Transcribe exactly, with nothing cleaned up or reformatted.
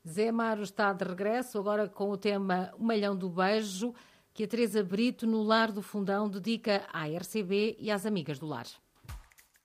Zé Amaro está de regresso, agora com o tema O Malhão do Beijo, que a Teresa Brito, no Lar do Fundão, dedica à R C B e às amigas do lar.